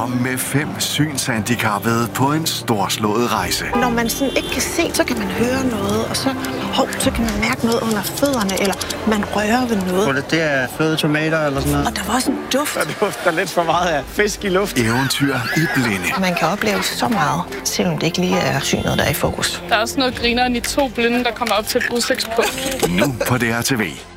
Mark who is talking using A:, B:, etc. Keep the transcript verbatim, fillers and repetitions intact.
A: Kom med fem synshandicappede på en storslået rejse.
B: Når man sådan ikke kan se, så kan man høre noget, og så, hov, så kan man mærke noget under fødderne, eller man rører ved noget.
C: Det, det er fløde tomater eller sådan noget.
B: Og der var også en duft.
C: Der dufter lidt for meget af fisk i luft.
A: Eventyr i blinde.
B: Man kan opleve så meget, selvom det ikke lige er synet, der er i fokus.
D: Der er også noget grineren i to blinde, der kommer op til et udsigtspunkt.
A: Nu på D R T V.